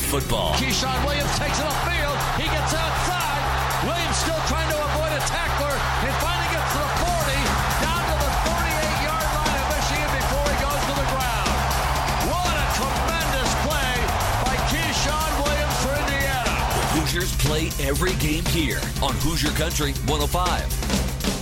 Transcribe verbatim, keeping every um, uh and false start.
football. Keyshawn Williams takes it upfield. He gets outside. Williams still trying to avoid a tackler and finally gets to the forty, down to the thirty-eight-yard line of Michigan before he goes to the ground. What a tremendous play by Keyshawn Williams for Indiana. The Hoosiers play every game here on Hoosier Country one oh five.